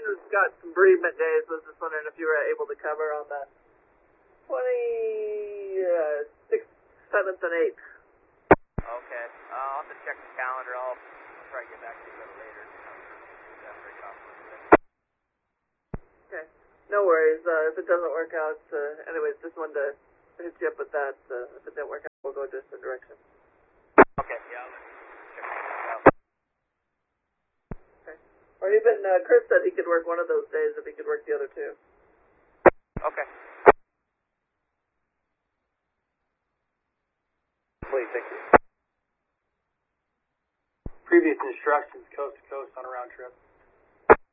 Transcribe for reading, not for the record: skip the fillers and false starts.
has got some bereavement days. I was just wondering if you were able to cover on the 26th, 7th, and 8th. Okay. I'll have to check the calendar. I'll try to get back to you a little later. After I get off work today. Okay. No worries. If it doesn't work out, anyways, just wanted to hit you up with that. If it didn't work out, we'll go a different direction. Okay. Yeah, I'll check things out. Okay. Or even, Chris said he could work one of those days if he could work the other two. Okay. Please, thank you. Previous instructions, coast to coast on a round trip.